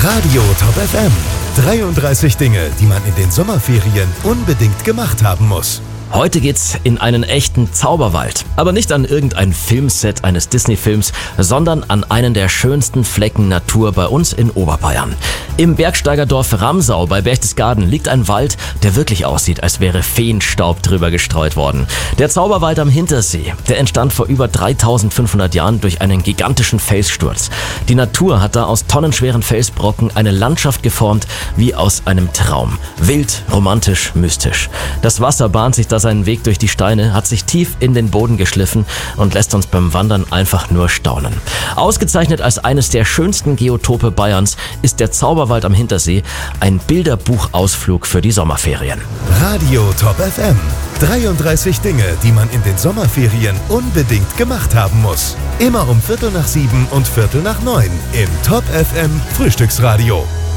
Radio Top FM. 33 Dinge, die man in den Sommerferien unbedingt gemacht haben muss. Heute geht's in einen echten Zauberwald. Aber nicht an irgendein Filmset eines Disney-Films, sondern an einen der schönsten Flecken Natur bei uns in Oberbayern. Im Bergsteigerdorf Ramsau bei Berchtesgaden liegt ein Wald, der wirklich aussieht, als wäre Feenstaub drüber gestreut worden. Der Zauberwald am Hintersee, der entstand vor über 3500 Jahren durch einen gigantischen Felssturz. Die Natur hat da aus tonnenschweren Felsbrocken eine Landschaft geformt, wie aus einem Traum. Wild, romantisch, mystisch. Das Wasser bahnt sich da seinen Weg durch die Steine, hat sich tief in den Boden geschliffen und lässt uns beim Wandern einfach nur staunen. Ausgezeichnet als eines der schönsten Geotope Bayerns ist der Zauberwald am Hintersee ein Bilderbuchausflug für die Sommerferien. Radio Top FM. 33 Dinge, die man in den Sommerferien unbedingt gemacht haben muss. Immer um 6:45 und 6:45 im Top FM Frühstücksradio.